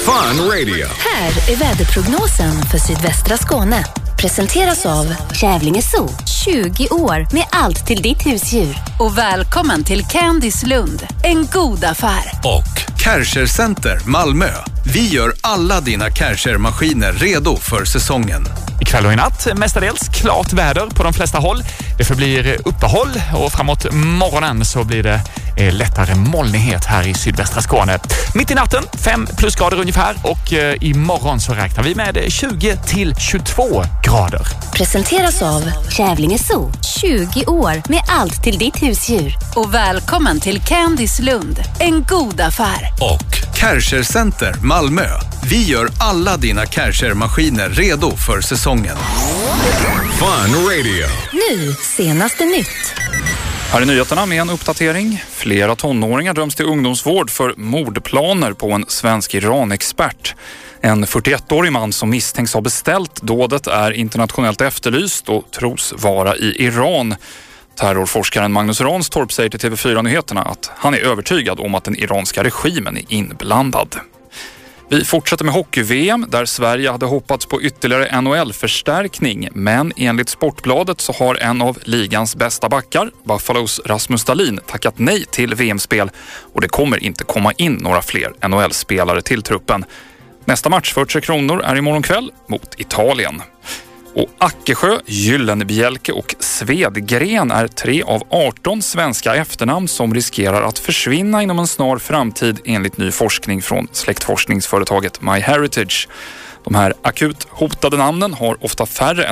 Fun Radio. Här är väderprognosen för sydvästra Skåne. Presenteras av Kävlinge Zoo. 20 år med allt till ditt husdjur. Och välkommen till Candice Lund. En god affär. Och Kärcher Center Malmö. Vi gör alla dina Kärcher-maskiner redo för säsongen. Ikväll och i natt mestadels klart väder på de flesta håll. Det förblir uppehåll och framåt morgonen så blir det lättare molnighet här i sydvästra Skåne. Mitt i natten 5 plusgrader ungefär och imorgon så räknar vi med 20 till 22 grader. Presenteras av Kävlinge Zoo. 20 år med allt till ditt husdjur. Och välkommen till Candice Lund. En god affär. Och Kärcher Center Malmö. Vi gör alla dina Kärcher-maskiner redo för säsongen. Fun Radio. Nu senaste nytt. Här är nyheterna med en uppdatering. Flera tonåringar döms till ungdomsvård för mordplaner på en svensk Iran-expert. En 41-årig man som misstänks ha beställt dådet är internationellt efterlyst och tros vara i Iran. Terrorforskaren Magnus Ranstorp säger till TV4-nyheterna att han är övertygad om att den iranska regimen är inblandad. Vi fortsätter med hockey-VM där Sverige hade hoppats på ytterligare NHL-förstärkning, men enligt Sportbladet så har en av ligans bästa backar, Buffalos Rasmus Dahlin, tackat nej till VM-spel och det kommer inte komma in några fler NHL-spelare till truppen. Nästa match för 3 Kronor är imorgon kväll mot Italien. Och Ackesjö, Gyllenbjälke och Svedgren är 3 av 18 svenska efternamn som riskerar att försvinna inom en snar framtid enligt ny forskning från släktforskningsföretaget MyHeritage. De här akut hotade namnen har ofta färre